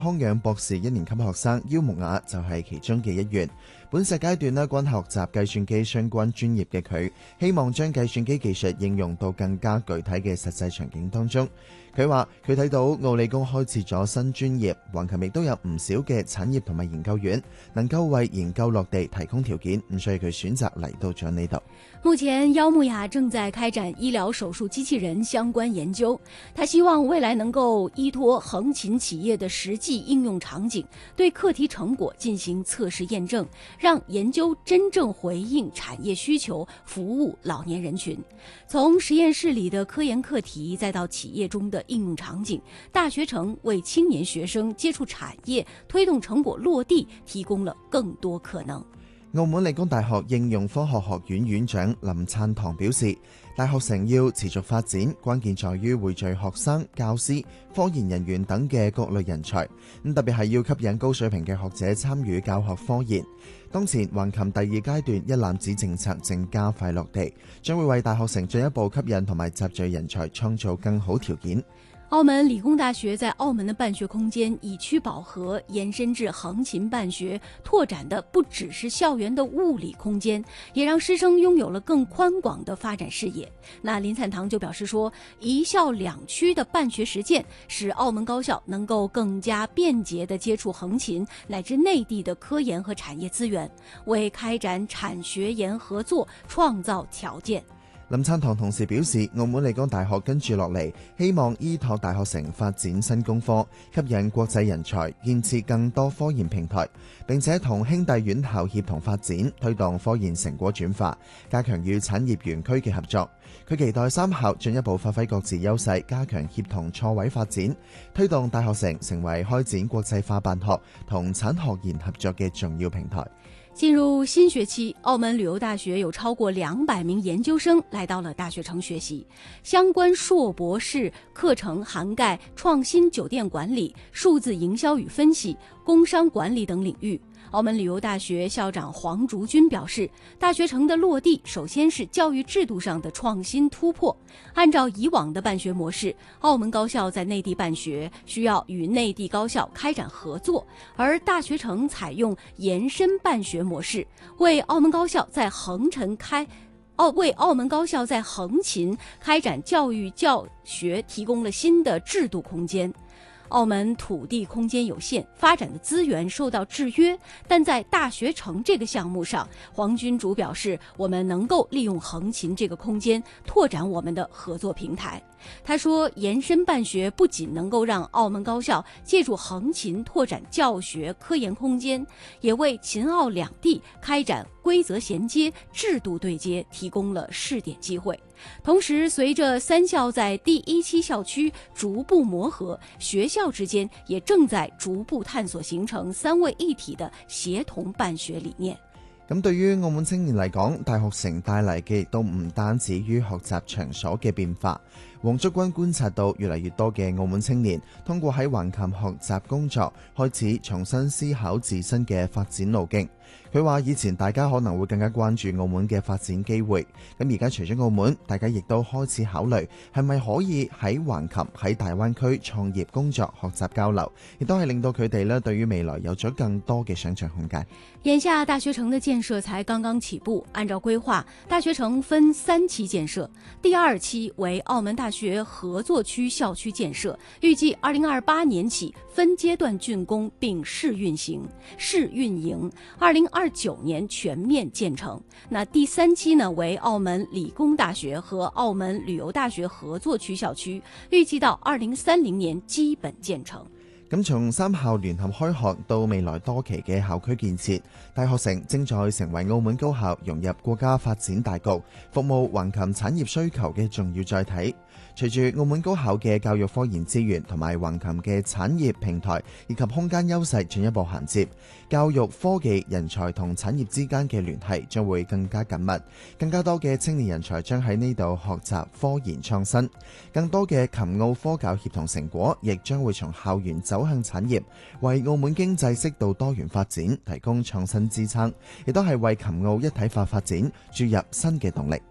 康養博士1年級學生邱木雅就係其中嘅一員。本世階段均學習計算機相關專業嘅佢，希望將計算機技術應用到更加具體嘅實際場景當中。佢話佢睇到奧理工開設咗新專業，橫琴亦都有唔少嘅產業同埋研究院能夠為研究落地提供條件，咁所以佢選擇嚟到咗呢度。 目前邱木雅正在開展醫療手術機器人相關研究，他希望未來能夠依託橫琴企業的實際應用場景，對課題成果進行測試驗證，讓研究真正回應產業需求，服務老年人群。從實驗室裡的科研課題再到企業中的應用場景，大學城為青年學生接觸產業、推動成果落地提供了更多可能。 澳門理工大學應用科學學院院長林燦棠表示，大學城要持續發展，關鍵在於匯聚學生、教師、科研人員等嘅各類人才，特別係要吸引高水平嘅學者參與教學科研。當前橫琴第二階段一攬子政策正加快落地，將會為大學城進一步吸引同埋集聚人才創造更好條件。 澳門理工大學在澳門的辦學空間以區飽和延伸至橫琴辦學，拓展的不只是校園的物理空間，也讓師生擁有了更寬廣的發展視野。那林燦棠就表示說，一校兩區的辦學實踐使澳門高校能夠更加便捷地接觸橫琴乃至內地的科研和產業資源，為開展產學研合作創造條件。 林燦棠同時表示，澳門理工大學跟住落嚟，希望依託大學城發展新工科，吸引國際人才，建設更多科研平台，並且同兄弟院校協同發展，推動科研成果轉化，加強與產業園區嘅合作。佢期待三校進一步發揮各自優勢，加強協同錯位發展，推動大學城成為開展國際化辦學同產學研合作嘅重要平台。 進入新學期，澳門旅遊大學有超過200名研究生來到了大學城學習，相關碩博士課程涵蓋創新酒店管理、數字營銷與分析、工商管理等領域。澳門旅遊大學校長黃竹君表示，大學城的落地首先是教育制度上的創新突破。按照以往的辦學模式，澳門高校在內地辦學需要與內地高校開展合作，而大學城採用延伸辦學模式，為澳門高校在橫琴開展教育教學提供了新的制度空間。澳門土地空間有限，發展的資源受到制約，但在大學城這個項目上，黃君竹表示，我們能夠利用橫琴這個空間拓展我們的合作平台。他說，延伸辦學不僅能夠讓澳門高校借助橫琴拓展教學科研空間，也為秦澳兩地開展規則銜接、制度對接提供了試點機會。同時，隨着三校在第一期校區逐步磨合，學校之間也正在逐步探索形成三位一體的協同辦學理念。 咁對於澳門青年嚟講，大學城帶嚟嘅亦都唔單止於學習場所嘅變化。黃竹君觀察到越嚟越多嘅澳門青年通過喺橫琴學習工作，開始重新思考自身嘅發展路徑。佢話以前大家可能會更加關注澳門嘅發展機會，咁而家除咗澳門，大家亦都開始考慮係咪可以喺橫琴喺大灣區創業工作學習交流，亦都係令到佢哋對於未來有咗更多嘅想像空間。 眼下大學城的建設才剛剛起步，按照規劃，大學城分3期建設，第2期為澳門大學合作區校區建設，預計2028年起分階段竣工並試運營，2029年全面建成。那第3期呢，為澳門理工大學和澳門旅遊大學合作區校區，預計到2030年基本建成。 咁從三校聯合開學到未來多期嘅校區建設，大學城正在成為澳門高校融入國家發展大局、服務橫琴產業需求嘅重要載體。隨住澳門高校嘅教育科研資源同埋橫琴嘅產業平台以及空間優勢進一步銜接，教育科技人才同產業之間嘅聯繫將會更加緊密，更加多嘅青年人才將喺呢度學習科研創新，更多嘅琴澳科教協同成果亦將會從校園走向產業，為澳門經濟適度多元發展提供創新支撐，亦都係為琴澳一體化發展注入新嘅動力。